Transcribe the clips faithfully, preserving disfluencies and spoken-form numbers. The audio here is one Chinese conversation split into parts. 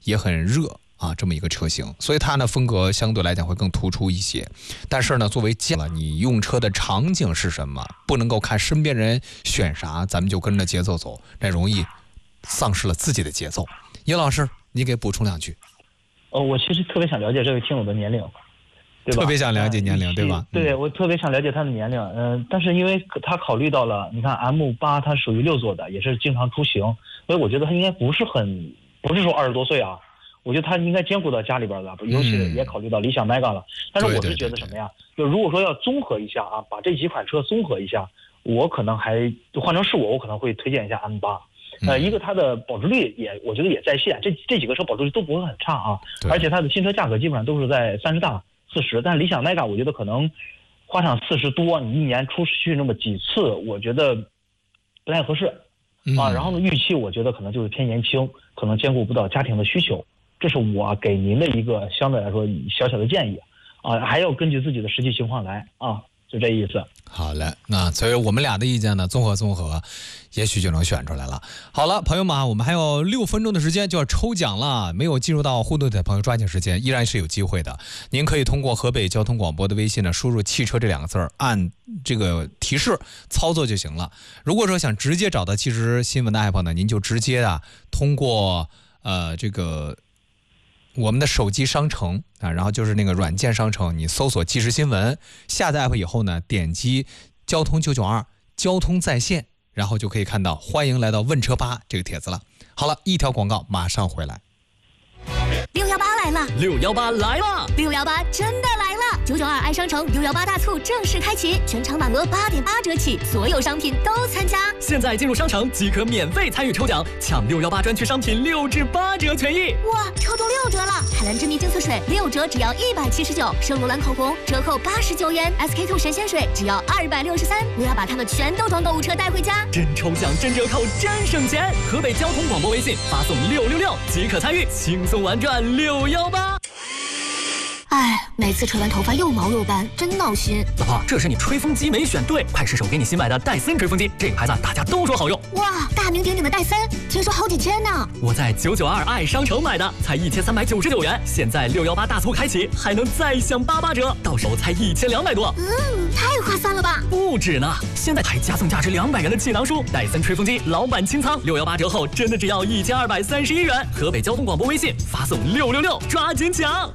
也很热啊，这么一个车型，所以它呢风格相对来讲会更突出一些。但是呢，作为家了，你用车的场景是什么，不能够看身边人选啥，咱们就跟着节奏走，那容易丧失了自己的节奏。叶老师，你给补充两句。 呃，我其实特别想了解这位听友的年龄。对吧？ 特别想了解年龄，对吧？ 对，我特别想了解他的年龄。嗯、呃，但是因为他考虑到了，你看 M 八 它属于六座的，也是经常出行，所以我觉得他应该不是很，不是说二十多岁啊。我觉得他应该兼顾到家里边的，尤其是也考虑到理想 Mega 了。但是我是觉得什么呀？就如果说要综合一下啊，把这几款车综合一下，我可能还换成是我，我可能会推荐一下 M 八。呃，一个它的保值率也，我觉得也在线，这这几个车保值率都不会很差啊，而且它的新车价格基本上都是在三十大。四十，但理想 Mega 我觉得可能花上四十多，你一年出去那么几次，我觉得不太合适啊。然后呢，预期我觉得可能就是偏年轻，可能兼顾不到家庭的需求，这是我给您的一个相对来说小小的建议啊，还要根据自己的实际情况来啊，就这意思。 好嘞，那所以我们俩的意见呢，综合综合，也许就能选出来了。好了，朋友们啊，我们还有六分钟的时间就要抽奖了，没有进入到互动的朋友抓紧时间，依然是有机会的。您可以通过河北交通广播的微信呢，输入汽车这两个字儿，按这个提示操作就行了。如果说想直接找到汽车新闻的 app 呢，您就直接啊通过呃这个我们的手机商城啊，然后就是那个软件商城，你搜索即时新闻，下载 app 以后呢，点击交通九九二交通在线，然后就可以看到欢迎来到问车吧这个帖子了。好了，一条广告马上回来。 六幺八来了， 六幺八来了， 六幺八真的来了！九九二爱商城六幺八大促正式开启，全场满额八点八折起，所有商品都参加。 现在进入商城即可免费参与抽奖，抢六幺八专区商品六至八折权益。 哇，抽中六折了！海蓝之谜净色水六折只要一百七十九，圣罗兰口红折扣八十九元 ，S K two 神仙水只要二百六十三。我要把它们全都装购物车带回家。 真抽奖，真折扣，真省钱！河北交通广播微信发送六六六即可参与，轻松玩转六幺八。 哎，每次吹完头发又毛又干，真闹心。 老婆，这是你吹风机没选对，快试试我给你新买的戴森吹风机，这个牌子大家都说好用。 哇，大名鼎鼎的戴森，听说好几千呢。 我在九九二爱商城买的，才一千三百九十九元，现在六幺八大促开启，还能再享八八折，到手才一千两百多。 嗯，太划算了吧？ 不止呢，现在还加送价值两百元的气囊书，戴森吹风机老板清仓，六幺八折后真的只要一千二百三十一元。河北交通广播微信发送六六六，抓紧抢！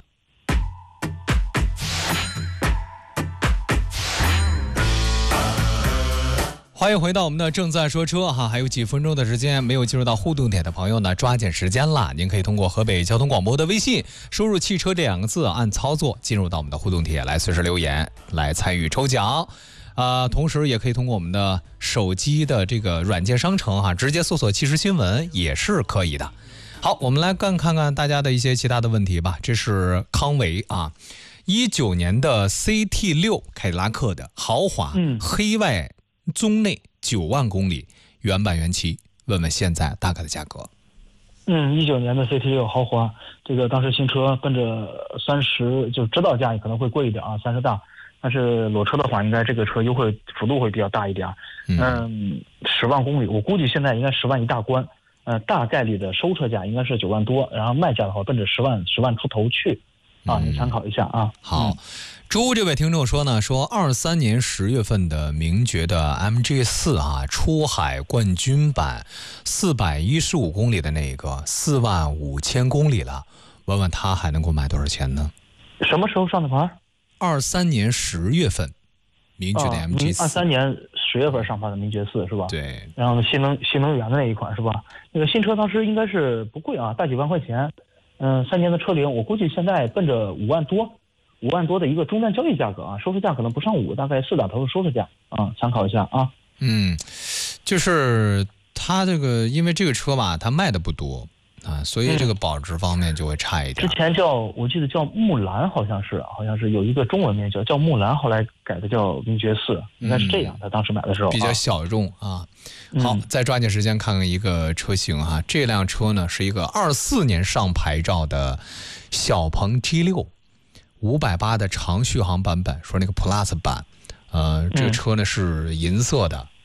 欢迎回到我们的正在说车哈，还有几分钟的时间，没有进入到互动点的朋友呢，抓紧时间啦！您可以通过河北交通广播的微信，输入汽车这两个字，按操作进入到我们的互动帖来随时留言，来参与抽奖。呃，同时也可以通过我们的手机的这个软件商城哈，直接搜索即时新闻也是可以的。好，我们来看看看大家的一些其他的问题吧。这是康维啊，一九年的 C T 六 凯迪拉克的豪华、嗯、黑外棕内九万公里原版原漆，问问现在大概的价格。 嗯，一九年的 C T 六 豪华，这个当时新车奔着三十，就指导价可能会贵一点啊，三十大。但是裸车的话，应该这个车优惠幅度会比较大一点。嗯，十万公里，我估计现在应该十万一大关。呃，大概率的收车价应该是九万多，然后卖价的话奔着十万十万出头去。啊，你参考一下啊。 好，朱这位听众说呢，说二三年十月份的名爵的 M G 四 啊，出海冠军版，四百一十五公里的那个，四万五千公里了，问问他还能够买多少钱呢？ 什么时候上的牌？ 二三年十月份，名爵的 M G 四。 二三年十月份上牌的名爵四是吧？ 对。然后新能新能源的那一款是吧？那个新车当时应该是不贵啊，大几万块钱。嗯，三年的车龄，我估计现在奔着五万多，五万多的一个终端交易价格啊，收车价可能不上五，大概四打头的收车价啊，参考一下啊。 嗯，就是它这个，因为这个车吧，它卖的不多啊，所以这个保值方面就会差一点。 之前叫我记得叫木兰，好像是好像是有一个中文名叫叫木兰，后来改的叫名爵四，应该是这样。他当时买的时候、啊、 比较小众啊。好，再抓紧时间看看一个车型哈，这辆车呢是一个二四年上牌照的小鹏 G 六，五百八的长续航版本，说那个 Plus 版，呃，这个车呢是银色的